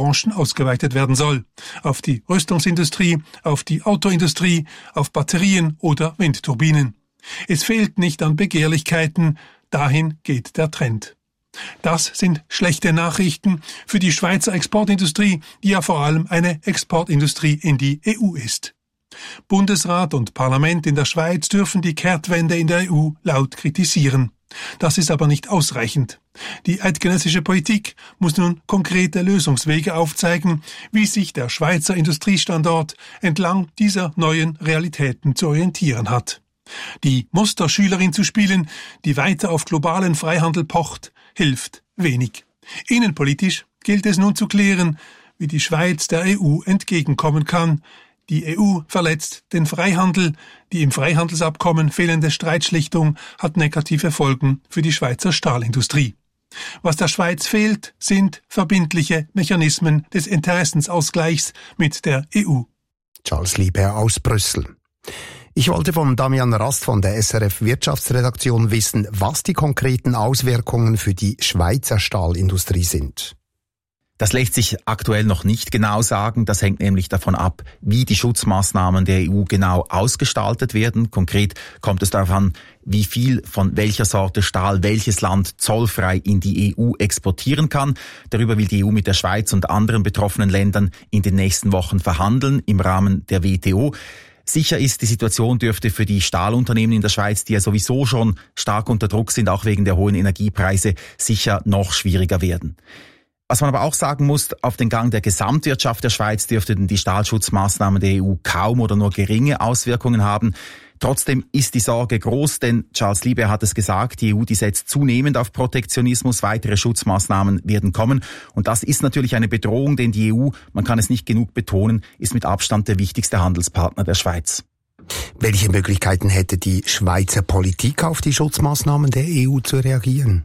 Branchen ausgeweitet werden soll. Auf die Rüstungsindustrie, auf die Autoindustrie, auf Batterien oder Windturbinen. Es fehlt nicht an Begehrlichkeiten, dahin geht der Trend. Das sind schlechte Nachrichten für die Schweizer Exportindustrie, die ja vor allem eine Exportindustrie in die EU ist. Bundesrat und Parlament in der Schweiz dürfen die Kehrtwende in der EU laut kritisieren. Das ist aber nicht ausreichend. Die eidgenössische Politik muss nun konkrete Lösungswege aufzeigen, wie sich der Schweizer Industriestandort entlang dieser neuen Realitäten zu orientieren hat. Die Musterschülerin zu spielen, die weiter auf globalen Freihandel pocht, hilft wenig. Innenpolitisch gilt es nun zu klären, wie die Schweiz der EU entgegenkommen kann. Die EU verletzt den Freihandel, die im Freihandelsabkommen fehlende Streitschlichtung hat negative Folgen für die Schweizer Stahlindustrie. Was der Schweiz fehlt, sind verbindliche Mechanismen des Interessensausgleichs mit der EU. Charles Lieber aus Brüssel. Ich wollte von Damian Rast von der SRF Wirtschaftsredaktion wissen, was die konkreten Auswirkungen für die Schweizer Stahlindustrie sind. Das lässt sich aktuell noch nicht genau sagen. Das hängt nämlich davon ab, wie die Schutzmaßnahmen der EU genau ausgestaltet werden. Konkret kommt es darauf an, wie viel von welcher Sorte Stahl welches Land zollfrei in die EU exportieren kann. Darüber will die EU mit der Schweiz und anderen betroffenen Ländern in den nächsten Wochen verhandeln im Rahmen der WTO. Sicher ist, die Situation dürfte für die Stahlunternehmen in der Schweiz, die ja sowieso schon stark unter Druck sind, auch wegen der hohen Energiepreise, sicher noch schwieriger werden. Was man aber auch sagen muss, auf den Gang der Gesamtwirtschaft der Schweiz dürften die Stahlschutzmaßnahmen der EU kaum oder nur geringe Auswirkungen haben. Trotzdem ist die Sorge groß, denn Charles Lieber hat es gesagt, die EU, die setzt zunehmend auf Protektionismus, weitere Schutzmaßnahmen werden kommen. Und das ist natürlich eine Bedrohung, denn die EU, man kann es nicht genug betonen, ist mit Abstand der wichtigste Handelspartner der Schweiz. Welche Möglichkeiten hätte die Schweizer Politik auf die Schutzmaßnahmen der EU zu reagieren?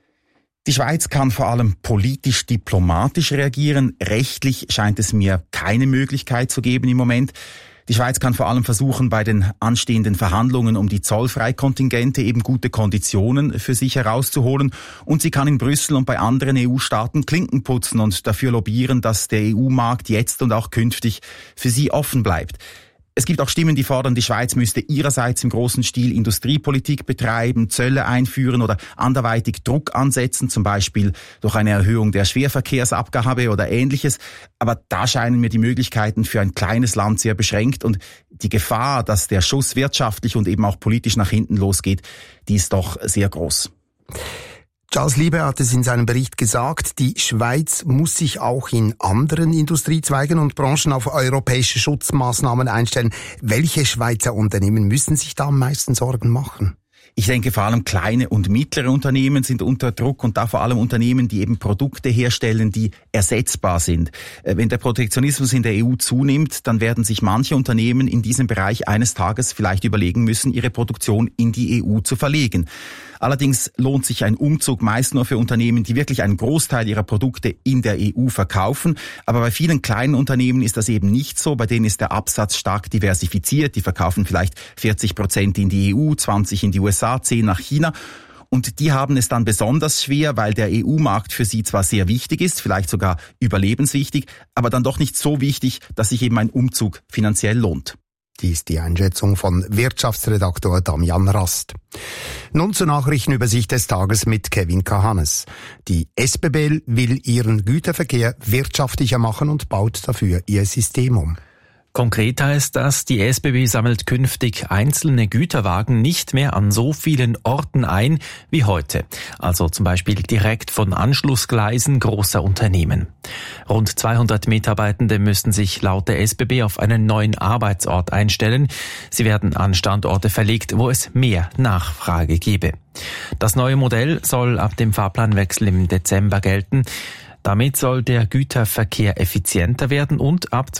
Die Schweiz kann vor allem politisch-diplomatisch reagieren. Rechtlich scheint es mir keine Möglichkeit zu geben im Moment. Die Schweiz kann vor allem versuchen, bei den anstehenden Verhandlungen um die Zollfreikontingente eben gute Konditionen für sich herauszuholen. Und sie kann in Brüssel und bei anderen EU-Staaten Klinken putzen und dafür lobbyieren, dass der EU-Markt jetzt und auch künftig für sie offen bleibt. Es gibt auch Stimmen, die fordern, die Schweiz müsste ihrerseits im großen Stil Industriepolitik betreiben, Zölle einführen oder anderweitig Druck ansetzen, zum Beispiel durch eine Erhöhung der Schwerverkehrsabgabe oder Ähnliches. Aber da scheinen mir die Möglichkeiten für ein kleines Land sehr beschränkt und die Gefahr, dass der Schuss wirtschaftlich und eben auch politisch nach hinten losgeht, die ist doch sehr groß. Charles Lieber hat es in seinem Bericht gesagt, die Schweiz muss sich auch in anderen Industriezweigen und Branchen auf europäische Schutzmaßnahmen einstellen. Welche Schweizer Unternehmen müssen sich da am meisten Sorgen machen? Ich denke, vor allem kleine und mittlere Unternehmen sind unter Druck und da vor allem Unternehmen, die eben Produkte herstellen, die ersetzbar sind. Wenn der Protektionismus in der EU zunimmt, dann werden sich manche Unternehmen in diesem Bereich eines Tages vielleicht überlegen müssen, ihre Produktion in die EU zu verlegen. Allerdings lohnt sich ein Umzug meist nur für Unternehmen, die wirklich einen Großteil ihrer Produkte in der EU verkaufen. Aber bei vielen kleinen Unternehmen ist das eben nicht so. Bei denen ist der Absatz stark diversifiziert. Die verkaufen vielleicht 40% in die EU, 20% in die USA, 10% nach China. Und die haben es dann besonders schwer, weil der EU-Markt für sie zwar sehr wichtig ist, vielleicht sogar überlebenswichtig, aber dann doch nicht so wichtig, dass sich eben ein Umzug finanziell lohnt. Dies ist die Einschätzung von Wirtschaftsredaktor Damian Rast. Nun zur Nachrichtenübersicht des Tages mit Kevin Kahannes. Die SBB will ihren Güterverkehr wirtschaftlicher machen und baut dafür ihr System um. Konkret heißt das, die SBB sammelt künftig einzelne Güterwagen nicht mehr an so vielen Orten ein wie heute. Also zum Beispiel direkt von Anschlussgleisen großer Unternehmen. Rund 200 Mitarbeitende müssen sich laut der SBB auf einen neuen Arbeitsort einstellen. Sie werden an Standorte verlegt, wo es mehr Nachfrage gebe. Das neue Modell soll ab dem Fahrplanwechsel im Dezember gelten. Damit soll der Güterverkehr effizienter werden und ab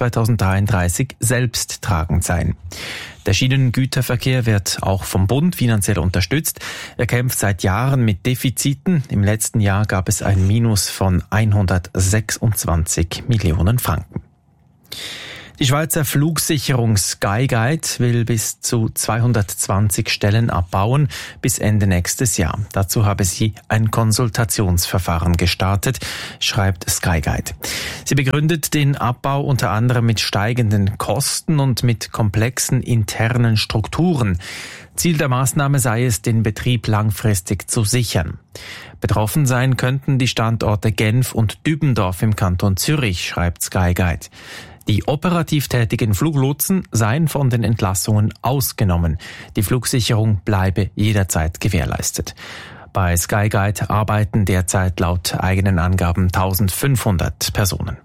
2033 selbsttragend sein. Der Schienengüterverkehr wird auch vom Bund finanziell unterstützt. Er kämpft seit Jahren mit Defiziten. Im letzten Jahr gab es ein Minus von 126 Millionen Franken. Die Schweizer Flugsicherung Skyguide will bis zu 220 Stellen abbauen bis Ende nächstes Jahr. Dazu habe sie ein Konsultationsverfahren gestartet, schreibt Skyguide. Sie begründet den Abbau unter anderem mit steigenden Kosten und mit komplexen internen Strukturen. Ziel der Maßnahme sei es, den Betrieb langfristig zu sichern. Betroffen sein könnten die Standorte Genf und Dübendorf im Kanton Zürich, schreibt Skyguide. Die operativ tätigen Fluglotsen seien von den Entlassungen ausgenommen. Die Flugsicherung bleibe jederzeit gewährleistet. Bei Skyguide arbeiten derzeit laut eigenen Angaben 1500 Personen.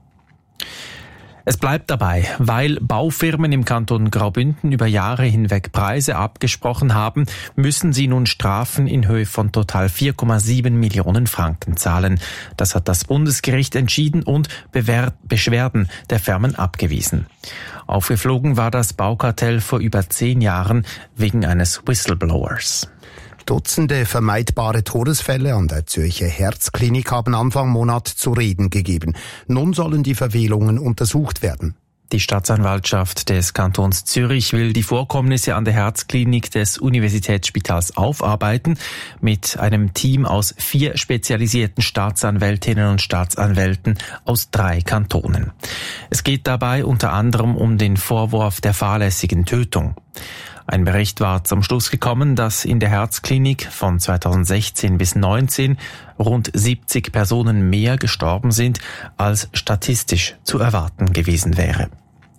Es bleibt dabei, weil Baufirmen im Kanton Graubünden über Jahre hinweg Preise abgesprochen haben, müssen sie nun Strafen in Höhe von total 4,7 Millionen Franken zahlen. Das hat das Bundesgericht entschieden und Beschwerden der Firmen abgewiesen. Aufgeflogen war das Baukartell vor über 10 Jahren wegen eines Whistleblowers. Dutzende vermeidbare Todesfälle an der Zürcher Herzklinik haben Anfang Monat zu reden gegeben. Nun sollen die Verfehlungen untersucht werden. Die Staatsanwaltschaft des Kantons Zürich will die Vorkommnisse an der Herzklinik des Universitätsspitals aufarbeiten mit einem Team aus 4 spezialisierten Staatsanwältinnen und Staatsanwälten aus 3 Kantonen. Es geht dabei unter anderem um den Vorwurf der fahrlässigen Tötung. Ein Bericht war zum Schluss gekommen, dass in der Herzklinik von 2016 bis 2019 rund 70 Personen mehr gestorben sind, als statistisch zu erwarten gewesen wäre.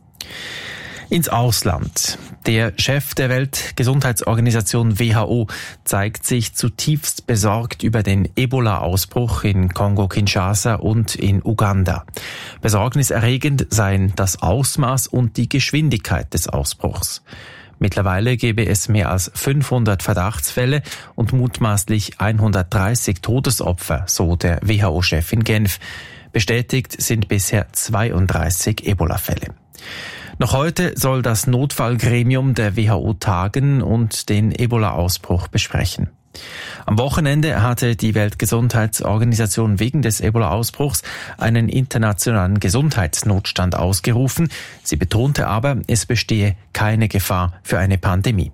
Ins Ausland. Der Chef der Weltgesundheitsorganisation WHO zeigt sich zutiefst besorgt über den Ebola-Ausbruch in Kongo-Kinshasa und in Uganda. Besorgniserregend seien das Ausmaß und die Geschwindigkeit des Ausbruchs. Mittlerweile gebe es mehr als 500 Verdachtsfälle und mutmaßlich 130 Todesopfer, so der WHO-Chef in Genf. Bestätigt sind bisher 32 Ebola-Fälle. Noch heute soll das Notfallgremium der WHO tagen und den Ebola-Ausbruch besprechen. Am Wochenende hatte die Weltgesundheitsorganisation wegen des Ebola-Ausbruchs einen internationalen Gesundheitsnotstand ausgerufen. Sie betonte aber, es bestehe keine Gefahr für eine Pandemie.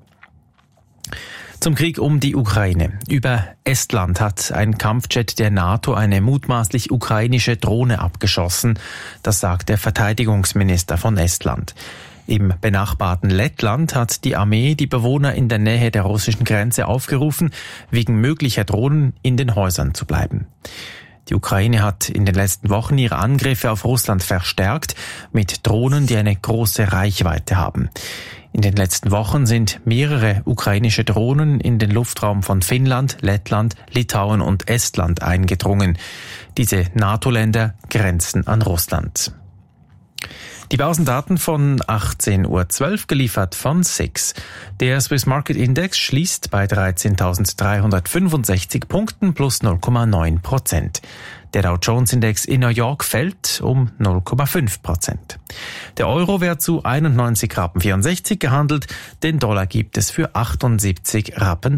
Zum Krieg um die Ukraine. Über Estland hat ein Kampfjet der NATO eine mutmaßlich ukrainische Drohne abgeschossen. Das sagt der Verteidigungsminister von Estland. Im benachbarten Lettland hat die Armee die Bewohner in der Nähe der russischen Grenze aufgerufen, wegen möglicher Drohnen in den Häusern zu bleiben. Die Ukraine hat in den letzten Wochen ihre Angriffe auf Russland verstärkt mit Drohnen, die eine große Reichweite haben. In den letzten Wochen sind mehrere ukrainische Drohnen in den Luftraum von Finnland, Lettland, Litauen und Estland eingedrungen. Diese NATO-Länder grenzen an Russland. Die Börsendaten von 18.12 Uhr geliefert von SIX. Der Swiss Market Index schließt bei 13.365 Punkten plus 0,9%. Der Dow Jones Index in New York fällt um 0,5%. Der Euro wird zu 91,64 Rappen gehandelt, den Dollar gibt es für 78,99 Rappen.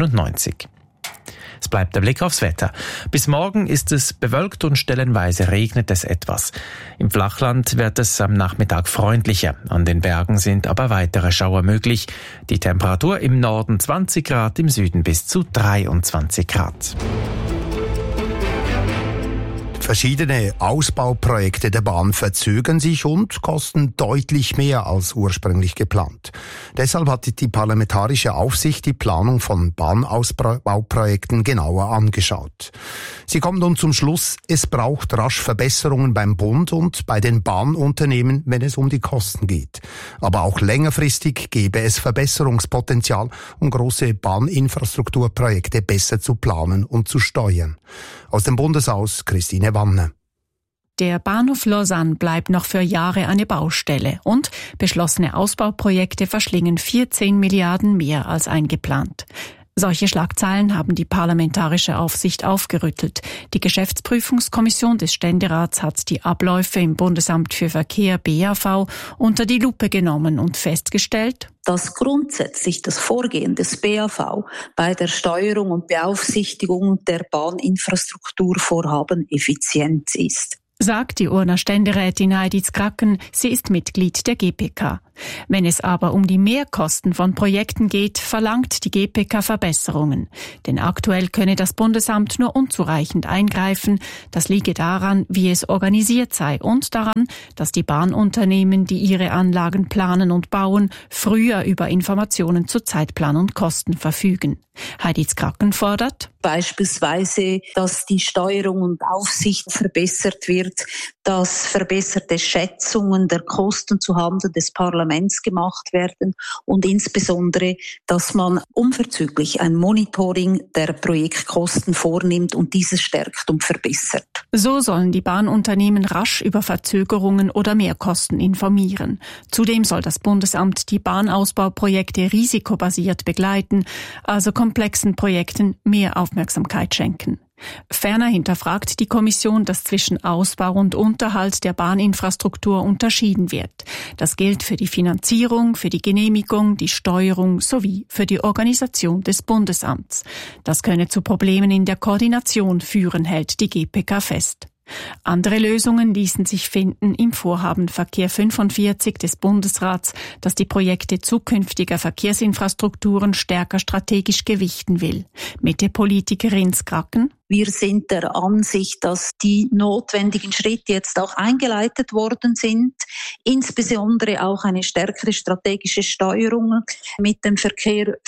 Es bleibt der Blick aufs Wetter. Bis morgen ist es bewölkt und stellenweise regnet es etwas. Im Flachland wird es am Nachmittag freundlicher. An den Bergen sind aber weitere Schauer möglich. Die Temperatur im Norden 20 Grad, im Süden bis zu 23 Grad. Verschiedene Ausbauprojekte der Bahn verzögern sich und kosten deutlich mehr als ursprünglich geplant. Deshalb hat die Parlamentarische Aufsicht die Planung von Bahnausbauprojekten genauer angeschaut. Sie kommt nun zum Schluss, es braucht rasch Verbesserungen beim Bund und bei den Bahnunternehmen, wenn es um die Kosten geht. Aber auch längerfristig gäbe es Verbesserungspotenzial, um große Bahninfrastrukturprojekte besser zu planen und zu steuern. Aus dem Bundeshaus Christine Wanne. Der Bahnhof Lausanne bleibt noch für Jahre eine Baustelle und beschlossene Ausbauprojekte verschlingen 14 Milliarden mehr als eingeplant. Solche Schlagzeilen haben die Parlamentarische Aufsicht aufgerüttelt. Die Geschäftsprüfungskommission des Ständerats hat die Abläufe im Bundesamt für Verkehr BAV unter die Lupe genommen und festgestellt, dass grundsätzlich das Vorgehen des BAV bei der Steuerung und Beaufsichtigung der Bahninfrastrukturvorhaben effizient ist. sagt die Urner Ständerätin Heidi Zkracken. Sie ist Mitglied der GPK. Wenn es aber um die Mehrkosten von Projekten geht, verlangt die GPK Verbesserungen. Denn aktuell könne das Bundesamt nur unzureichend eingreifen. Das liege daran, wie es organisiert sei und daran, dass die Bahnunternehmen, die ihre Anlagen planen und bauen, früher über Informationen zu Zeitplan und Kosten verfügen. Heidi Zkracken fordert beispielsweise, dass die Steuerung und Aufsicht verbessert wird, dass verbesserte Schätzungen der Kosten zuhanden des Parlaments gemacht werden und insbesondere, dass man unverzüglich ein Monitoring der Projektkosten vornimmt und dieses stärkt und verbessert. So sollen die Bahnunternehmen rasch über Verzögerungen oder Mehrkosten informieren. Zudem soll das Bundesamt die Bahnausbauprojekte risikobasiert begleiten, also komplexen Projekten mehr Aufmerksamkeit schenken. Ferner hinterfragt die Kommission, dass zwischen Ausbau und Unterhalt der Bahninfrastruktur unterschieden wird. Das gilt für die Finanzierung, für die Genehmigung, die Steuerung sowie für die Organisation des Bundesamts. Das könne zu Problemen in der Koordination führen, hält die GPK fest. Andere Lösungen ließen sich finden im Vorhaben Verkehr 45 des Bundesrats, das die Projekte zukünftiger Verkehrsinfrastrukturen stärker strategisch gewichten will. Mitte-Politikerin Zkracken: Wir sind der Ansicht, dass die notwendigen Schritte jetzt auch eingeleitet worden sind, insbesondere auch eine stärkere strategische Steuerung mit dem Verkehr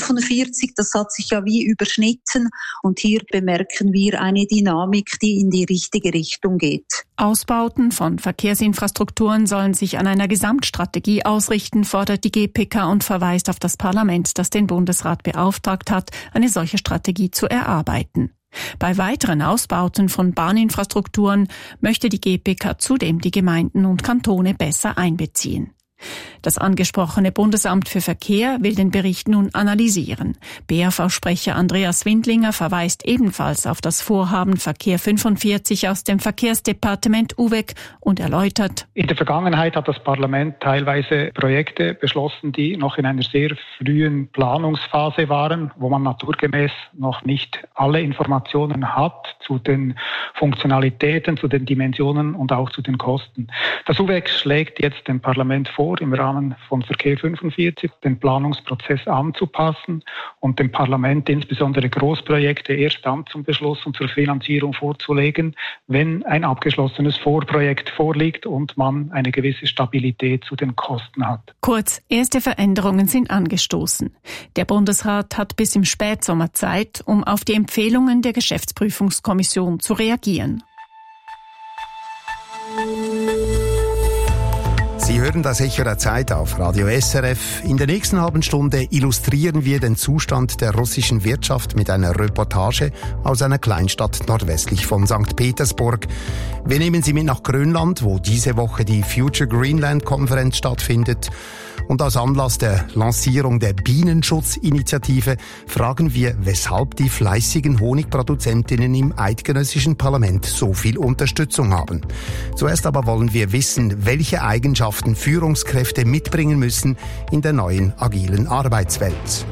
45. Das hat sich ja wie überschnitten und hier bemerken wir eine Dynamik, die in die richtige Richtung geht. Ausbauten von Verkehrsinfrastrukturen sollen sich an einer Gesamtstrategie ausrichten, fordert die GPK und verweist auf das Parlament, das den Bundesrat beauftragt hat, eine solche Strategie zu erarbeiten. Bei weiteren Ausbauten von Bahninfrastrukturen möchte die GPK zudem die Gemeinden und Kantone besser einbeziehen. Das angesprochene Bundesamt für Verkehr will den Bericht nun analysieren. BAV-Sprecher Andreas Windlinger verweist ebenfalls auf das Vorhaben Verkehr 45 aus dem Verkehrsdepartement UVEC und erläutert: In der Vergangenheit hat das Parlament teilweise Projekte beschlossen, die noch in einer sehr frühen Planungsphase waren, wo man naturgemäß noch nicht alle Informationen hat zu den Funktionalitäten, zu den Dimensionen und auch zu den Kosten. Das UVEC schlägt jetzt dem Parlament vor, im Rahmen von Verkehr 45 den Planungsprozess anzupassen und dem Parlament insbesondere Großprojekte erst dann zum Beschluss und zur Finanzierung vorzulegen, wenn ein abgeschlossenes Vorprojekt vorliegt und man eine gewisse Stabilität zu den Kosten hat. Kurz, erste Veränderungen sind angestoßen. Der Bundesrat hat bis im Spätsommer Zeit, um auf die Empfehlungen der Geschäftsprüfungskommission zu reagieren. Sie hören das Echo der Zeit auf Radio SRF. In der nächsten halben Stunde illustrieren wir den Zustand der russischen Wirtschaft mit einer Reportage aus einer Kleinstadt nordwestlich von St. Petersburg. Wir nehmen Sie mit nach Grönland, wo diese Woche die Future Greenland-Konferenz stattfindet. Und aus Anlass der Lancierung der Bienenschutzinitiative fragen wir, weshalb die fleißigen Honigproduzentinnen im eidgenössischen Parlament so viel Unterstützung haben. Zuerst aber wollen wir wissen, welche Eigenschaften Führungskräfte mitbringen müssen in der neuen agilen Arbeitswelt.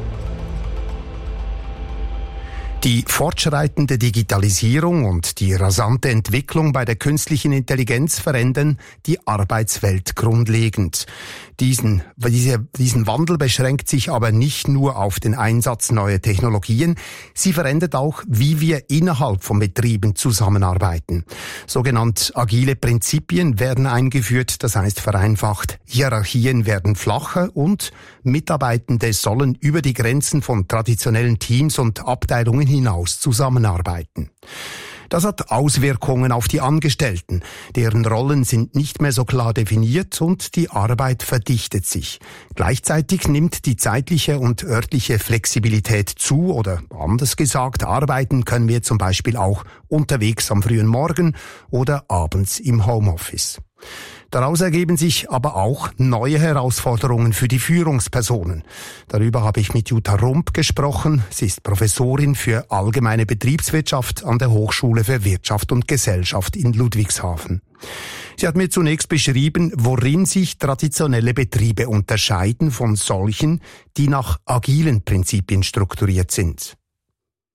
Die fortschreitende Digitalisierung und die rasante Entwicklung bei der künstlichen Intelligenz verändern die Arbeitswelt grundlegend. Diesen Wandel beschränkt sich aber nicht nur auf den Einsatz neuer Technologien, sie verändert auch, wie wir innerhalb von Betrieben zusammenarbeiten. Sogenannte agile Prinzipien werden eingeführt, das heißt vereinfacht, Hierarchien werden flacher und Mitarbeitende sollen über die Grenzen von traditionellen Teams und Abteilungen hinaus zusammenarbeiten. Das hat Auswirkungen auf die Angestellten. Deren Rollen sind nicht mehr so klar definiert und die Arbeit verdichtet sich. Gleichzeitig nimmt die zeitliche und örtliche Flexibilität zu oder anders gesagt, arbeiten können wir zum Beispiel auch unterwegs am frühen Morgen oder abends im Homeoffice. Daraus ergeben sich aber auch neue Herausforderungen für die Führungspersonen. Darüber habe ich mit Jutta Rump gesprochen. Sie ist Professorin für allgemeine Betriebswirtschaft an der Hochschule für Wirtschaft und Gesellschaft in Ludwigshafen. Sie hat mir zunächst beschrieben, worin sich traditionelle Betriebe unterscheiden von solchen, die nach agilen Prinzipien strukturiert sind.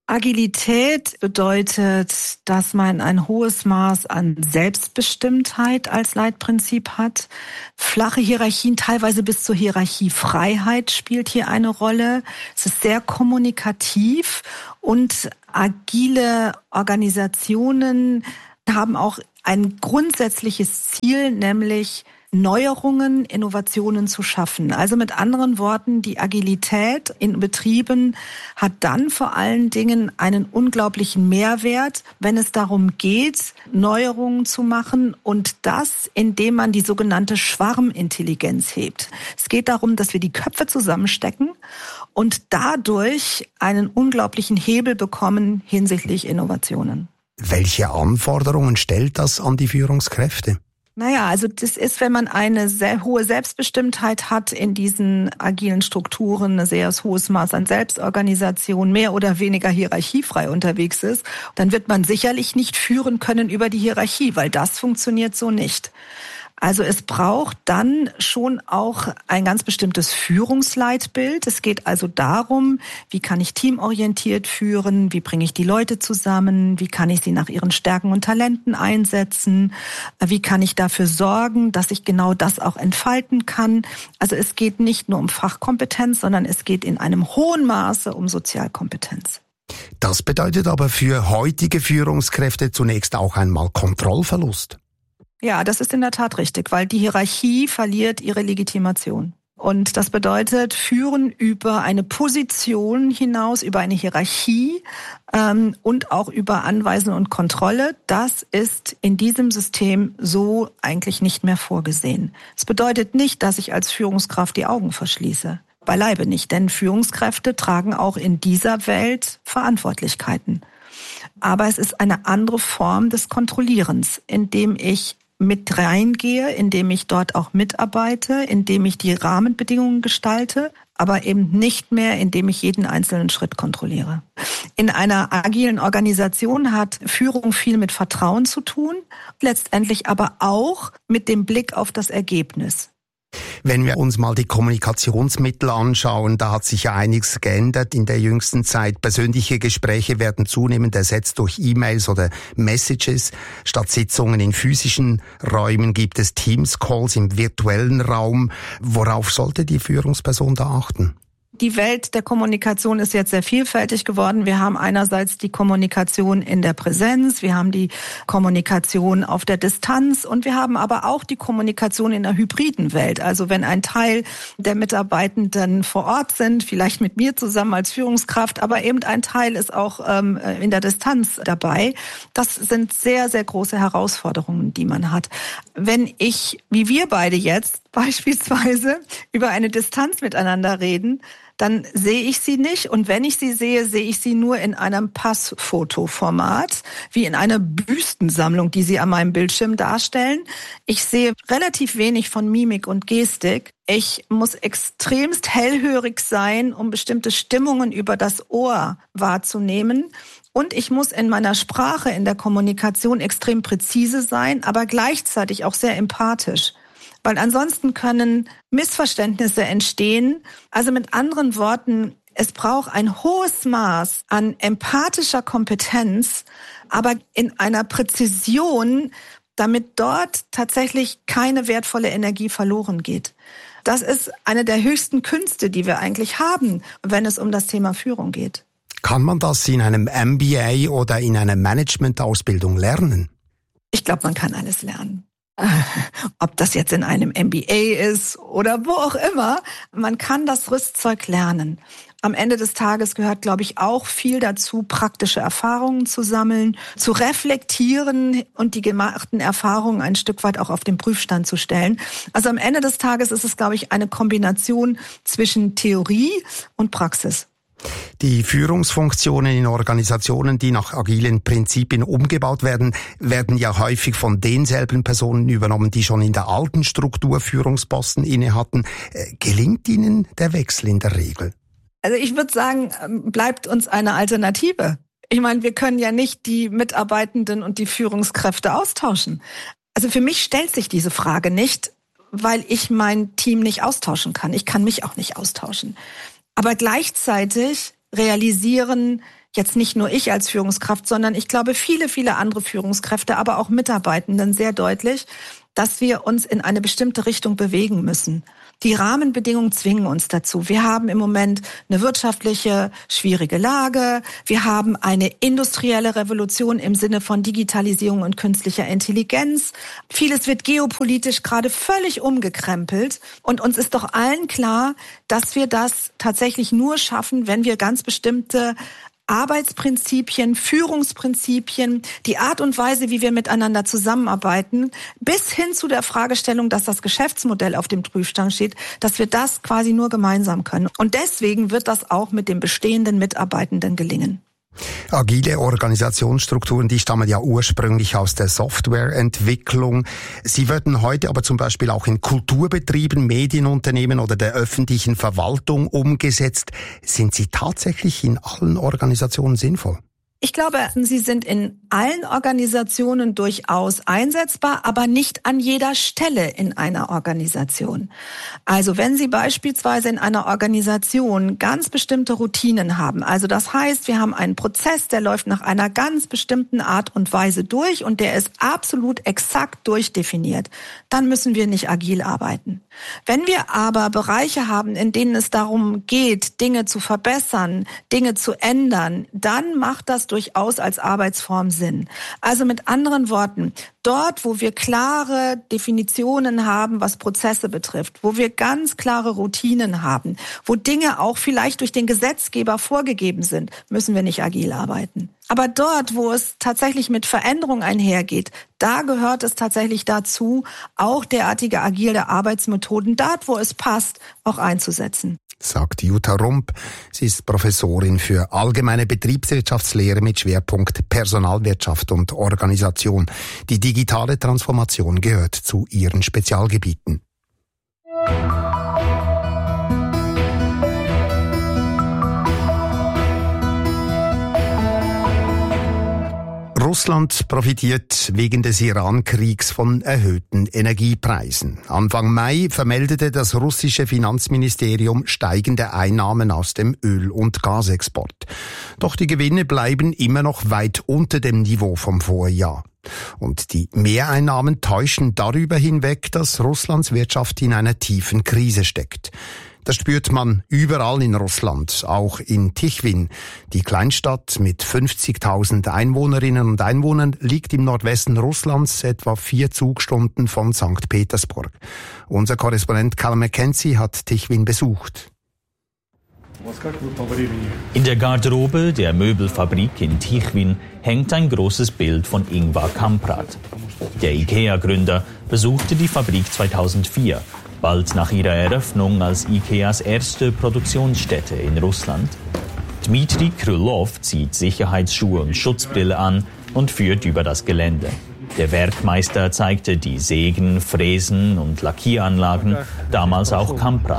Agilität bedeutet, dass man ein hohes Maß an Selbstbestimmtheit als Leitprinzip hat. Flache Hierarchien, teilweise bis zur Hierarchiefreiheit spielt hier eine Rolle. Es ist sehr kommunikativ und agile Organisationen haben auch ein grundsätzliches Ziel, nämlich Neuerungen, Innovationen zu schaffen. Also mit anderen Worten, die Agilität in Betrieben hat dann vor allen Dingen einen unglaublichen Mehrwert, wenn es darum geht, Neuerungen zu machen und das, indem man die sogenannte Schwarmintelligenz hebt. Es geht darum, dass wir die Köpfe zusammenstecken und dadurch einen unglaublichen Hebel bekommen hinsichtlich Innovationen. Welche Anforderungen stellt das an die Führungskräfte? Naja, also das ist, wenn man eine sehr hohe Selbstbestimmtheit hat in diesen agilen Strukturen, ein sehr hohes Maß an Selbstorganisation, mehr oder weniger hierarchiefrei unterwegs ist, dann wird man sicherlich nicht führen können über die Hierarchie, weil das funktioniert so nicht. Also es braucht dann schon auch ein ganz bestimmtes Führungsleitbild. Es geht also darum, wie kann ich teamorientiert führen, wie bringe ich die Leute zusammen, wie kann ich sie nach ihren Stärken und Talenten einsetzen, wie kann ich dafür sorgen, dass ich genau das auch entfalten kann. Also es geht nicht nur um Fachkompetenz, sondern es geht in einem hohen Maße um Sozialkompetenz. Das bedeutet aber für heutige Führungskräfte zunächst auch einmal Kontrollverlust. Ja, das ist in der Tat richtig, weil die Hierarchie verliert ihre Legitimation. Und das bedeutet, führen über eine Position hinaus, über eine Hierarchie und auch über Anweisen und Kontrolle, das ist in diesem System so eigentlich nicht mehr vorgesehen. Es bedeutet nicht, dass ich als Führungskraft die Augen verschließe. Beileibe nicht, denn Führungskräfte tragen auch in dieser Welt Verantwortlichkeiten. Aber es ist eine andere Form des Kontrollierens, indem ich mit reingehe, indem ich dort auch mitarbeite, indem ich die Rahmenbedingungen gestalte, aber eben nicht mehr, indem ich jeden einzelnen Schritt kontrolliere. In einer agilen Organisation hat Führung viel mit Vertrauen zu tun, letztendlich aber auch mit dem Blick auf das Ergebnis. Wenn wir uns mal die Kommunikationsmittel anschauen, da hat sich ja einiges geändert in der jüngsten Zeit. Persönliche Gespräche werden zunehmend ersetzt durch E-Mails oder Messages. Statt Sitzungen in physischen Räumen gibt es Teams-Calls im virtuellen Raum. Worauf sollte die Führungsperson da achten? Die Welt der Kommunikation ist jetzt sehr vielfältig geworden. Wir haben einerseits die Kommunikation in der Präsenz, wir haben die Kommunikation auf der Distanz und wir haben aber auch die Kommunikation in der hybriden Welt. Also wenn ein Teil der Mitarbeitenden vor Ort sind, vielleicht mit mir zusammen als Führungskraft, aber eben ein Teil ist auch in der Distanz dabei. Das sind sehr, sehr große Herausforderungen, die man hat. Wenn ich, wie wir beide jetzt, beispielsweise über eine Distanz miteinander reden, dann sehe ich sie nicht. Und wenn ich sie sehe, sehe ich sie nur in einem Passfotoformat, wie in einer Büstensammlung, die sie an meinem Bildschirm darstellen. Ich sehe relativ wenig von Mimik und Gestik. Ich muss extremst hellhörig sein, um bestimmte Stimmungen über das Ohr wahrzunehmen. Und ich muss in meiner Sprache, in der Kommunikation extrem präzise sein, aber gleichzeitig auch sehr empathisch. Weil ansonsten können Missverständnisse entstehen. Also mit anderen Worten, es braucht ein hohes Maß an empathischer Kompetenz, aber in einer Präzision, damit dort tatsächlich keine wertvolle Energie verloren geht. Das ist eine der höchsten Künste, die wir eigentlich haben, wenn es um das Thema Führung geht. Kann man das in einem MBA oder in einer Managementausbildung lernen? Ich glaube, man kann alles lernen. Ob das jetzt in einem MBA ist oder wo auch immer, man kann das Rüstzeug lernen. Am Ende des Tages gehört, glaube ich, auch viel dazu, praktische Erfahrungen zu sammeln, zu reflektieren und die gemachten Erfahrungen ein Stück weit auch auf den Prüfstand zu stellen. Also am Ende des Tages ist es, glaube ich, eine Kombination zwischen Theorie und Praxis. Die Führungsfunktionen in Organisationen, die nach agilen Prinzipien umgebaut werden, werden ja häufig von denselben Personen übernommen, die schon in der alten Struktur Führungsposten inne hatten. Gelingt ihnen der Wechsel in der Regel? Also ich würde sagen, bleibt uns eine Alternative. Ich meine, wir können ja nicht die Mitarbeitenden und die Führungskräfte austauschen. Also für mich stellt sich diese Frage nicht, weil ich mein Team nicht austauschen kann. Ich kann mich auch nicht austauschen. Aber gleichzeitig realisieren jetzt nicht nur ich als Führungskraft, sondern ich glaube viele, viele andere Führungskräfte, aber auch Mitarbeitenden sehr deutlich, dass wir uns in eine bestimmte Richtung bewegen müssen. Die Rahmenbedingungen zwingen uns dazu. Wir haben im Moment eine wirtschaftliche, schwierige Lage. Wir haben eine industrielle Revolution im Sinne von Digitalisierung und künstlicher Intelligenz. Vieles wird geopolitisch gerade völlig umgekrempelt. Und uns ist doch allen klar, dass wir das tatsächlich nur schaffen, wenn wir ganz bestimmte Arbeitsprinzipien, Führungsprinzipien, die Art und Weise, wie wir miteinander zusammenarbeiten, bis hin zu der Fragestellung, dass das Geschäftsmodell auf dem Prüfstand steht, dass wir das quasi nur gemeinsam können. Und deswegen wird das auch mit den bestehenden Mitarbeitenden gelingen. Agile Organisationsstrukturen, die stammen ja ursprünglich aus der Softwareentwicklung. Sie werden heute aber zum Beispiel auch in Kulturbetrieben, Medienunternehmen oder der öffentlichen Verwaltung umgesetzt. Sind sie tatsächlich in allen Organisationen sinnvoll? Ich glaube, sie sind in allen Organisationen durchaus einsetzbar, aber nicht an jeder Stelle in einer Organisation. Also wenn Sie beispielsweise in einer Organisation ganz bestimmte Routinen haben, also das heißt, wir haben einen Prozess, der läuft nach einer ganz bestimmten Art und Weise durch und der ist absolut exakt durchdefiniert, dann müssen wir nicht agil arbeiten. Wenn wir aber Bereiche haben, in denen es darum geht, Dinge zu verbessern, Dinge zu ändern, dann macht das durchaus als Arbeitsform Sinn. Also mit anderen Worten, dort, wo wir klare Definitionen haben, was Prozesse betrifft, wo wir ganz klare Routinen haben, wo Dinge auch vielleicht durch den Gesetzgeber vorgegeben sind, müssen wir nicht agil arbeiten. Aber dort, wo es tatsächlich mit Veränderung einhergeht, da gehört es tatsächlich dazu, auch derartige agile Arbeitsmethoden, dort, wo es passt, auch einzusetzen. Sagt Jutta Rump. Sie ist Professorin für allgemeine Betriebswirtschaftslehre mit Schwerpunkt Personalwirtschaft und Organisation. Die digitale Transformation gehört zu ihren Spezialgebieten. Russland profitiert wegen des Iran-Kriegs von erhöhten Energiepreisen. Anfang Mai vermeldete das russische Finanzministerium steigende Einnahmen aus dem Öl- und Gasexport. Doch die Gewinne bleiben immer noch weit unter dem Niveau vom Vorjahr. Und die Mehreinnahmen täuschen darüber hinweg, dass Russlands Wirtschaft in einer tiefen Krise steckt. Das spürt man überall in Russland, auch in Tichwin. Die Kleinstadt mit 50.000 Einwohnerinnen und Einwohnern liegt im Nordwesten Russlands, etwa 4 Zugstunden von St. Petersburg. Unser Korrespondent Cal McKenzie hat Tichwin besucht. In der Garderobe der Möbelfabrik in Tichwin hängt ein großes Bild von Ingvar Kamprad. Der IKEA-Gründer besuchte die Fabrik 2004. Bald nach ihrer Eröffnung als IKEAs erste Produktionsstätte in Russland. Dmitri Krylov zieht Sicherheitsschuhe und Schutzbrille an und führt über das Gelände. Der Werkmeister zeigte die Sägen, Fräsen und Lackieranlagen, damals auch Kamprad.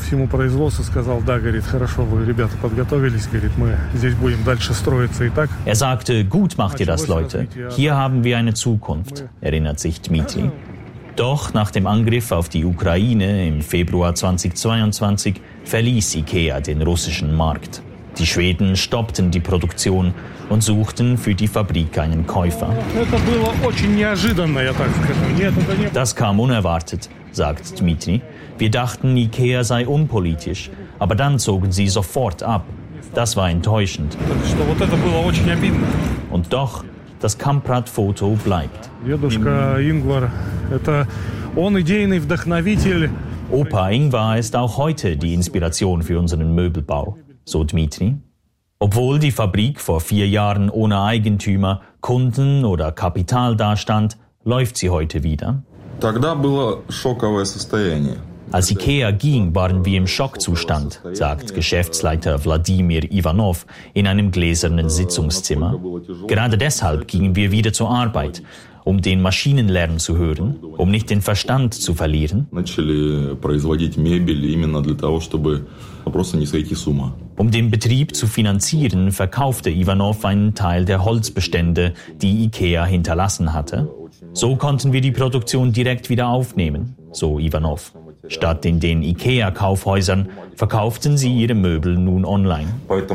Er sagte, gut macht ihr das, Leute. Hier haben wir eine Zukunft, erinnert sich Dmitri. Doch nach dem Angriff auf die Ukraine im Februar 2022 verließ IKEA den russischen Markt. Die Schweden stoppten die Produktion und suchten für die Fabrik einen Käufer. Das kam unerwartet, sagt Dmitri. Wir dachten, IKEA sei unpolitisch, aber dann zogen sie sofort ab. Das war enttäuschend. Und doch, das Kamprad-Foto bleibt. Opa Ingvar ist auch heute die Inspiration für unseren Möbelbau, so Dmitri. Obwohl die Fabrik vor 4 Jahren ohne Eigentümer, Kunden oder Kapital dastand, läuft sie heute wieder. Als IKEA ging, waren wir im Schockzustand, sagt Geschäftsleiter Wladimir Ivanov in einem gläsernen Sitzungszimmer. Gerade deshalb gingen wir wieder zur Arbeit, um den Maschinenlärm zu hören, um nicht den Verstand zu verlieren. Um den Betrieb zu finanzieren, verkaufte Ivanov einen Teil der Holzbestände, die IKEA hinterlassen hatte. So konnten wir die Produktion direkt wieder aufnehmen, so Ivanov. Statt in den IKEA-Kaufhäusern verkauften sie ihre Möbel nun online.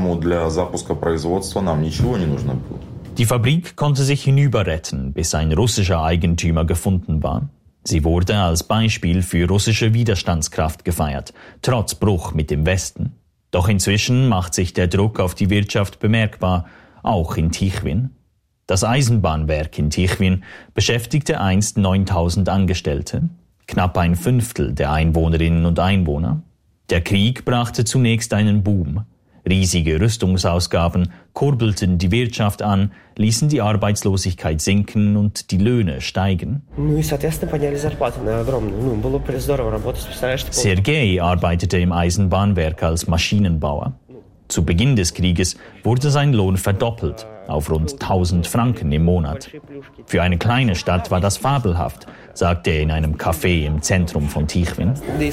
Die Fabrik konnte sich hinüberretten, bis ein russischer Eigentümer gefunden war. Sie wurde als Beispiel für russische Widerstandskraft gefeiert, trotz Bruch mit dem Westen. Doch inzwischen macht sich der Druck auf die Wirtschaft bemerkbar, auch in Tichwin. Das Eisenbahnwerk in Tichwin beschäftigte einst 9.000 Angestellte, knapp ein Fünftel der Einwohnerinnen und Einwohner. Der Krieg brachte zunächst einen Boom. Riesige Rüstungsausgaben kurbelten die Wirtschaft an, ließen die Arbeitslosigkeit sinken und die Löhne steigen. Sergei arbeitete im Eisenbahnwerk als Maschinenbauer. Zu Beginn des Krieges wurde sein Lohn verdoppelt auf rund 1.000 Franken im Monat. Für eine kleine Stadt war das fabelhaft, sagte er in einem Café im Zentrum von Tichwin.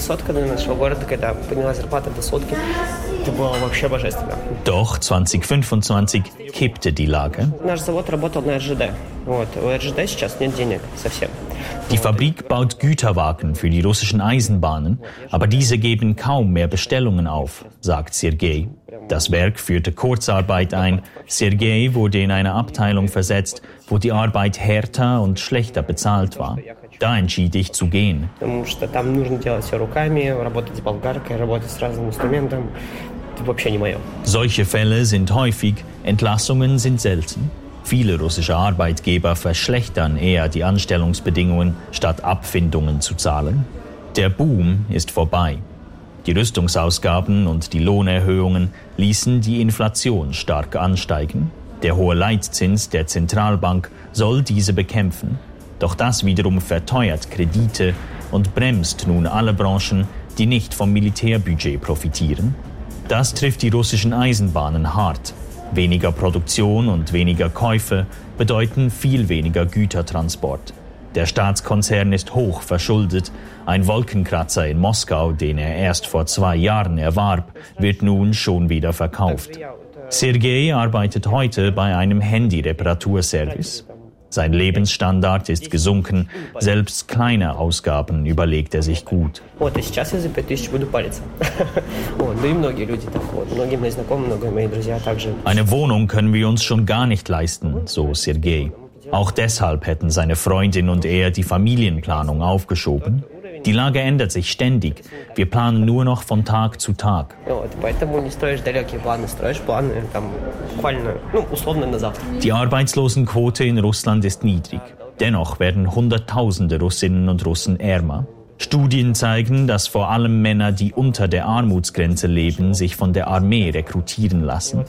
Doch 2025 kippte die Lage. Die Fabrik baut Güterwagen für die russischen Eisenbahnen, aber diese geben kaum mehr Bestellungen auf, sagt Sergei. Das Werk führte Kurzarbeit ein. Sergei wurde in eine Abteilung versetzt, wo die Arbeit härter und schlechter bezahlt war. Da entschied ich zu gehen. Solche Fälle sind häufig, Entlassungen sind selten. Viele russische Arbeitgeber verschlechtern eher die Anstellungsbedingungen, statt Abfindungen zu zahlen. Der Boom ist vorbei. Die Rüstungsausgaben und die Lohnerhöhungen ließen die Inflation stark ansteigen. Der hohe Leitzins der Zentralbank soll diese bekämpfen. Doch das wiederum verteuert Kredite und bremst nun alle Branchen, die nicht vom Militärbudget profitieren. Das trifft die russischen Eisenbahnen hart. Weniger Produktion und weniger Käufe bedeuten viel weniger Gütertransport. Der Staatskonzern ist hoch verschuldet. Ein Wolkenkratzer in Moskau, den er erst vor 2 Jahren erwarb, wird nun schon wieder verkauft. Sergei arbeitet heute bei einem Handy-Reparaturservice. Sein Lebensstandard ist gesunken, selbst kleine Ausgaben überlegt er sich gut. Eine Wohnung können wir uns schon gar nicht leisten, so Sergei. Auch deshalb hätten seine Freundin und er die Familienplanung aufgeschoben. Die Lage ändert sich ständig. Wir planen nur noch von Tag zu Tag. Die Arbeitslosenquote in Russland ist niedrig. Dennoch werden Hunderttausende Russinnen und Russen ärmer. Studien zeigen, dass vor allem Männer, die unter der Armutsgrenze leben, sich von der Armee rekrutieren lassen.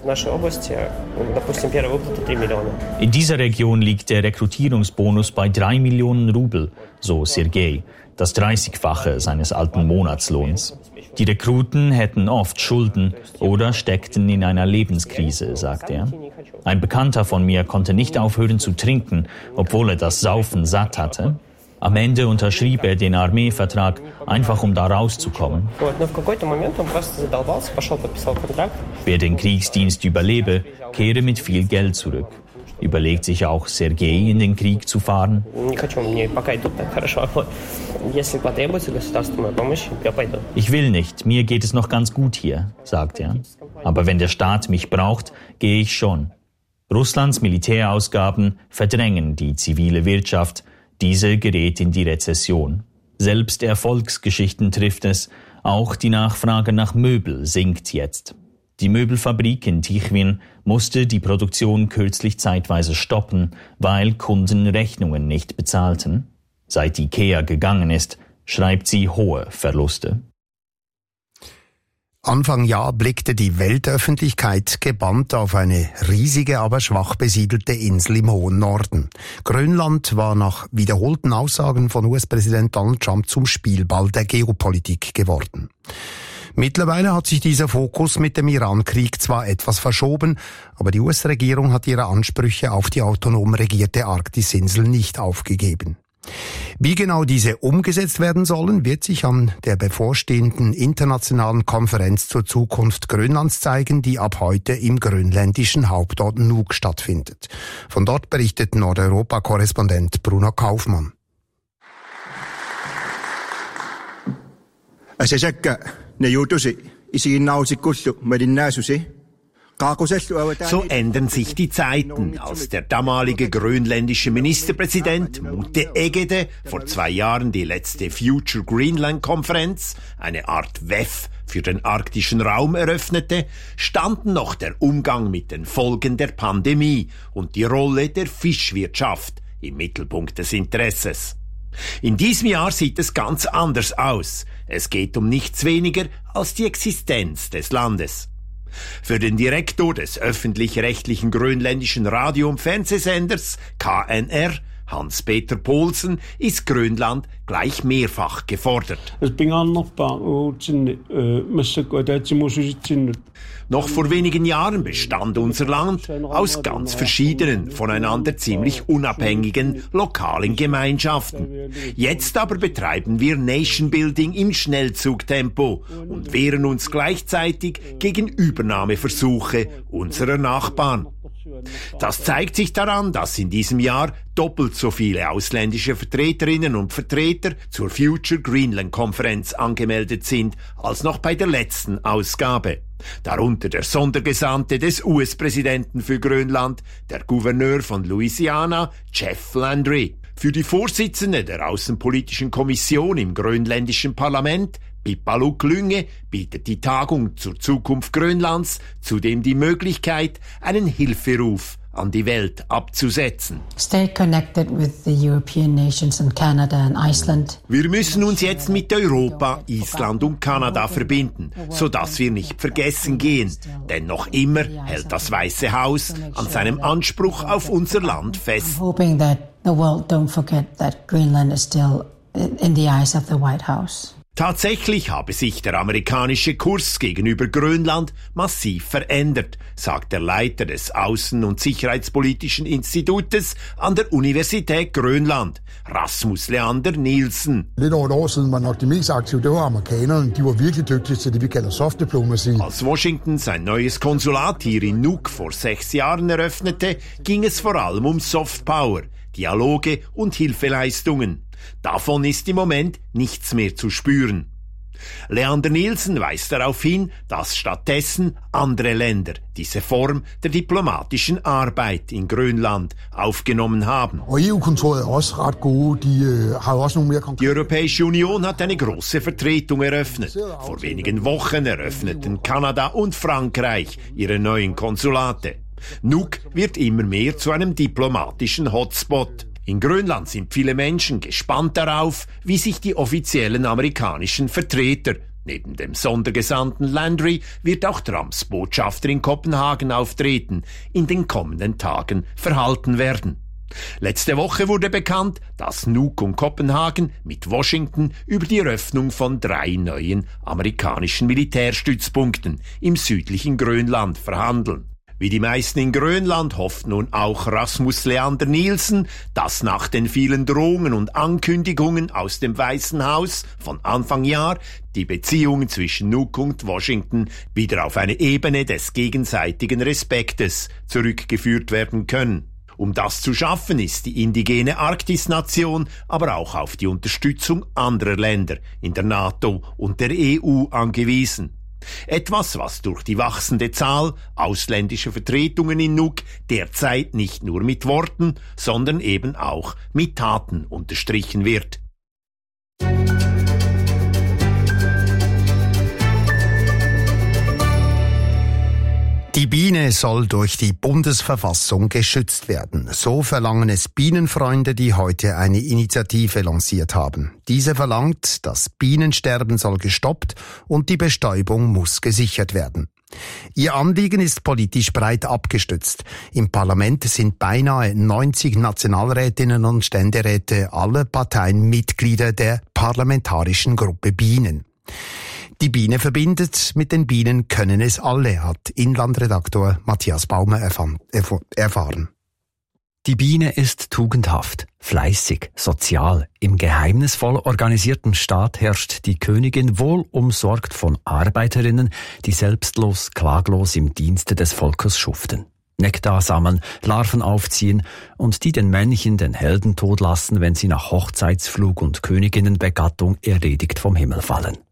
In dieser Region liegt der Rekrutierungsbonus bei 3 Millionen Rubel, so Sergei, das 30-fache seines alten Monatslohns. Die Rekruten hätten oft Schulden oder steckten in einer Lebenskrise, sagt er. Ein Bekannter von mir konnte nicht aufhören zu trinken, obwohl er das Saufen satt hatte. Am Ende unterschrieb er den Armeevertrag, einfach um da rauszukommen. Wer den Kriegsdienst überlebe, kehre mit viel Geld zurück. Überlegt sich auch Sergei, in den Krieg zu fahren? Ich will nicht, mir geht es noch ganz gut hier, sagt er. Aber wenn der Staat mich braucht, gehe ich schon. Russlands Militärausgaben verdrängen die zivile Wirtschaft. Diese gerät in die Rezession. Selbst Erfolgsgeschichten trifft es. Auch die Nachfrage nach Möbel sinkt jetzt. Die Möbelfabrik in Tichwin musste die Produktion kürzlich zeitweise stoppen, weil Kunden Rechnungen nicht bezahlten. Seit IKEA gegangen ist, schreibt sie hohe Verluste. Anfang Jahr blickte die Weltöffentlichkeit gebannt auf eine riesige, aber schwach besiedelte Insel im hohen Norden. Grönland war nach wiederholten Aussagen von US-Präsident Donald Trump zum Spielball der Geopolitik geworden. Mittlerweile hat sich dieser Fokus mit dem Iran-Krieg zwar etwas verschoben, aber die US-Regierung hat ihre Ansprüche auf die autonom regierte Arktisinsel nicht aufgegeben. Wie genau diese umgesetzt werden sollen, wird sich an der bevorstehenden internationalen Konferenz zur Zukunft Grönlands zeigen, die ab heute im grönländischen Hauptort Nuuk stattfindet. Von dort berichtet Nordeuropa-Korrespondent Bruno Kaufmann. So ändern sich die Zeiten, als der damalige grönländische Ministerpräsident Mute Egede vor 2 Jahren die letzte Future Greenland-Konferenz, eine Art WEF für den arktischen Raum, eröffnete, standen noch der Umgang mit den Folgen der Pandemie und die Rolle der Fischwirtschaft im Mittelpunkt des Interesses. In diesem Jahr sieht es ganz anders aus. Es geht um nichts weniger als die Existenz des Landes. Für den Direktor des öffentlich-rechtlichen grönländischen Radio- und Fernsehsenders KNR, Hans-Peter Poulsen, ist Grönland gleich mehrfach gefordert. Noch vor wenigen Jahren bestand unser Land aus ganz verschiedenen, voneinander ziemlich unabhängigen lokalen Gemeinschaften. Jetzt aber betreiben wir Nation-Building im Schnellzugtempo und wehren uns gleichzeitig gegen Übernahmeversuche unserer Nachbarn. Das zeigt sich daran, dass in diesem Jahr doppelt so viele ausländische Vertreterinnen und Vertreter zur Future Greenland-Konferenz angemeldet sind, als noch bei der letzten Ausgabe. Darunter der Sondergesandte des US-Präsidenten für Grönland, der Gouverneur von Louisiana, Jeff Landry. Für die Vorsitzende der Außenpolitischen Kommission im grönländischen Parlament, Pipaluk Lynge, bietet die Tagung zur Zukunft Grönlands zudem die Möglichkeit, einen Hilferuf an die Welt abzusetzen. Stay connected with the European nations and Canada and Iceland. Wir müssen uns jetzt mit Europa, Island und Kanada verbinden, sodass wir nicht vergessen gehen. Denn noch immer hält das Weiße Haus an seinem Anspruch auf unser Land fest. I'm hoping that the world don't forget that Greenland is still in the eyes of the White House. Tatsächlich habe sich der amerikanische Kurs gegenüber Grönland massiv verändert, sagt der Leiter des Außen- und Sicherheitspolitischen Institutes an der Universität Grönland, Rasmus Leander Nielsen. Lidt over et år siden var nok de mest aktive, det var amerikanerne. De var virkelig dygtige til det, vi kalder soft diplomacy. Als Washington sein neues Konsulat hier in Nuuk vor 6 Jahren eröffnete, ging es vor allem um Soft Power, Dialoge und Hilfeleistungen. Davon ist im Moment nichts mehr zu spüren. Leander Nielsen weist darauf hin, dass stattdessen andere Länder diese Form der diplomatischen Arbeit in Grönland aufgenommen haben. Die Europäische Union hat eine große Vertretung eröffnet. Vor wenigen Wochen eröffneten Kanada und Frankreich ihre neuen Konsulate. Nuuk wird immer mehr zu einem diplomatischen Hotspot. In Grönland sind viele Menschen gespannt darauf, wie sich die offiziellen amerikanischen Vertreter, neben dem Sondergesandten Landry wird auch Trumps Botschafter in Kopenhagen auftreten, in den kommenden Tagen verhalten werden. Letzte Woche wurde bekannt, dass Nuuk und Kopenhagen mit Washington über die Eröffnung von 3 neuen amerikanischen Militärstützpunkten im südlichen Grönland verhandeln. Wie die meisten in Grönland hofft nun auch Rasmus Leander Nielsen, dass nach den vielen Drohungen und Ankündigungen aus dem Weißen Haus von Anfang Jahr die Beziehungen zwischen Nuuk und Washington wieder auf eine Ebene des gegenseitigen Respektes zurückgeführt werden können. Um das zu schaffen, ist die indigene Arktisnation aber auch auf die Unterstützung anderer Länder in der NATO und der EU angewiesen. Etwas, was durch die wachsende Zahl ausländischer Vertretungen in Nuuk derzeit nicht nur mit Worten, sondern eben auch mit Taten unterstrichen wird. Die Biene soll durch die Bundesverfassung geschützt werden. So verlangen es Bienenfreunde, die heute eine Initiative lanciert haben. Diese verlangt, das Bienensterben soll gestoppt und die Bestäubung muss gesichert werden. Ihr Anliegen ist politisch breit abgestützt. Im Parlament sind beinahe 90 Nationalrätinnen und Ständeräte aller Parteien Mitglieder der parlamentarischen Gruppe Bienen. Die Biene verbindet, mit den Bienen können es alle, hat Inlandredaktor Matthias Baumer erfahren. Die Biene ist tugendhaft, fleißig, sozial. Im geheimnisvoll organisierten Staat herrscht die Königin wohl umsorgt von Arbeiterinnen, die selbstlos, klaglos im Dienste des Volkes schuften. Nektar sammeln, Larven aufziehen und die den Männchen den Heldentod lassen, wenn sie nach Hochzeitsflug und Königinnenbegattung erledigt vom Himmel fallen.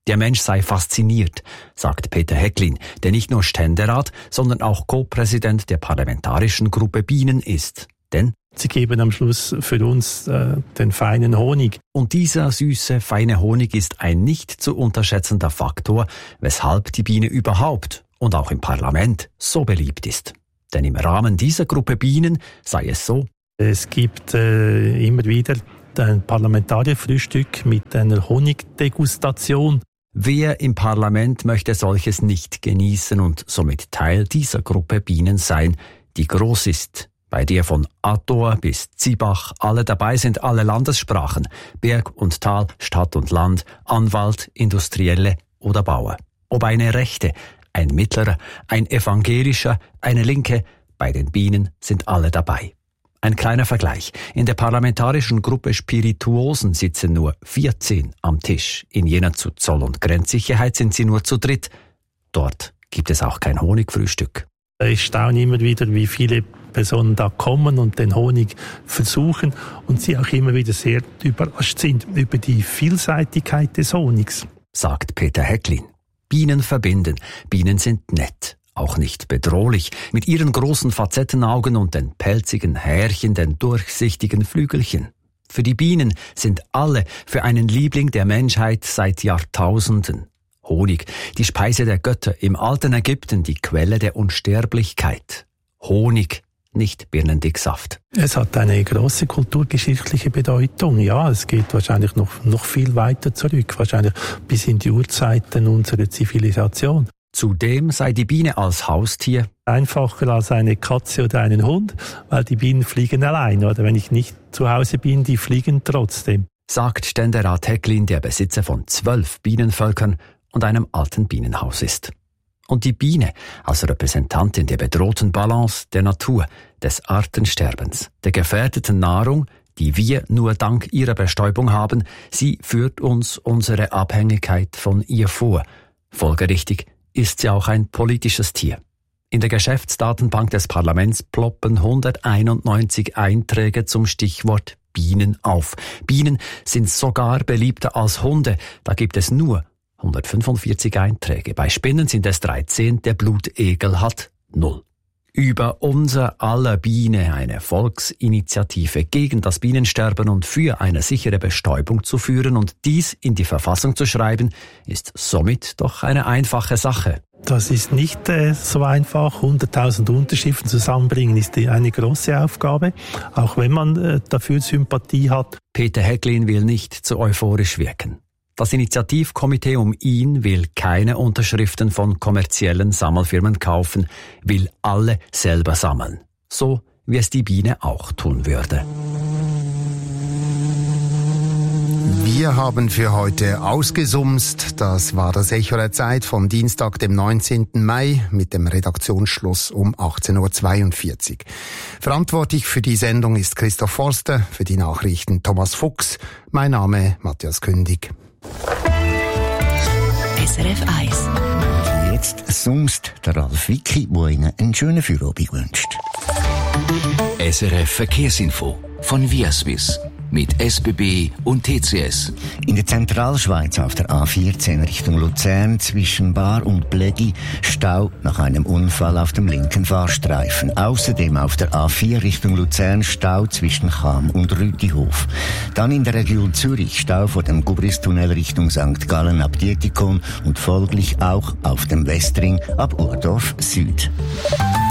Der Mensch sei fasziniert, sagt Peter Häcklin, der nicht nur Ständerat, sondern auch Co-Präsident der parlamentarischen Gruppe Bienen ist. Denn sie geben am Schluss für uns den feinen Honig. Und dieser süße, feine Honig ist ein nicht zu unterschätzender Faktor, weshalb die Biene überhaupt und auch im Parlament so beliebt ist. Denn im Rahmen dieser Gruppe Bienen sei es so: Es gibt immer wieder ein Parlamentarierfrühstück mit einer Honigdegustation. Wer im Parlament möchte solches nicht genießen und somit Teil dieser Gruppe Bienen sein, die groß ist, bei der von Attor bis Zibach alle dabei sind, alle Landessprachen, Berg und Tal, Stadt und Land, Anwalt, Industrielle oder Bauer. Ob eine Rechte, ein Mittlerer, ein Evangelischer, eine Linke, bei den Bienen sind alle dabei. Ein kleiner Vergleich. In der parlamentarischen Gruppe Spirituosen sitzen nur 14 am Tisch. In jener zu Zoll- und Grenzsicherheit sind sie nur zu dritt. Dort gibt es auch kein Honigfrühstück. Ich staune immer wieder, wie viele Personen da kommen und den Honig versuchen und sie auch immer wieder sehr überrascht sind über die Vielseitigkeit des Honigs, sagt Peter Häcklin. Bienen verbinden. Bienen sind nett. Auch nicht bedrohlich, mit ihren großen Facettenaugen und den pelzigen Härchen, den durchsichtigen Flügelchen. Für die Bienen sind alle für einen Liebling der Menschheit seit Jahrtausenden. Honig, die Speise der Götter, im alten Ägypten die Quelle der Unsterblichkeit. Honig, nicht Birnendicksaft. Es hat eine große kulturgeschichtliche Bedeutung. Ja, es geht wahrscheinlich noch viel weiter zurück, wahrscheinlich bis in die Urzeiten unserer Zivilisation. Zudem sei die Biene als Haustier einfacher als eine Katze oder einen Hund, weil die Bienen fliegen allein. Oder wenn ich nicht zu Hause bin, die fliegen trotzdem. Sagt Ständerat Häcklin, der Besitzer von 12 Bienenvölkern und einem alten Bienenhaus ist. Und die Biene als Repräsentantin der bedrohten Balance der Natur, des Artensterbens, der gefährdeten Nahrung, die wir nur dank ihrer Bestäubung haben, sie führt uns unsere Abhängigkeit von ihr vor. Folgerichtig ist sie auch ein politisches Tier. In der Geschäftsdatenbank des Parlaments ploppen 191 Einträge zum Stichwort Bienen auf. Bienen sind sogar beliebter als Hunde. Da gibt es nur 145 Einträge. Bei Spinnen sind es 13, der Blutegel hat 0. Über unser aller Biene eine Volksinitiative gegen das Bienensterben und für eine sichere Bestäubung zu führen und dies in die Verfassung zu schreiben, ist somit doch eine einfache Sache. Das ist nicht so einfach. 100.000 Unterschriften zusammenbringen ist eine große Aufgabe, auch wenn man dafür Sympathie hat. Peter Häcklin will nicht zu euphorisch wirken. Das Initiativkomitee um ihn will keine Unterschriften von kommerziellen Sammelfirmen kaufen, will alle selber sammeln. So wie es die Biene auch tun würde. Wir haben für heute ausgesumst. Das war das Echo der Zeit vom Dienstag, dem 19. Mai mit dem Redaktionsschluss um 18.42 Uhr. Verantwortlich für die Sendung ist Christoph Forster, für die Nachrichten Thomas Fuchs. Mein Name Matthias Kündig. SRF 1. Jetzt sumst der Ralf Wicki, der Ihnen einen schönen Feierabend wünscht. SRF Verkehrsinfo von Viaswiss mit SBB und TCS. In der Zentralschweiz auf der A14 Richtung Luzern zwischen Bar und Blegi Stau nach einem Unfall auf dem linken Fahrstreifen. Außerdem auf der A4 Richtung Luzern Stau zwischen Cham und Rütihof. Dann in der Region Zürich Stau vor dem Gubristunnel Richtung St. Gallen ab Dietikon und folglich auch auf dem Westring ab Urdorf Süd.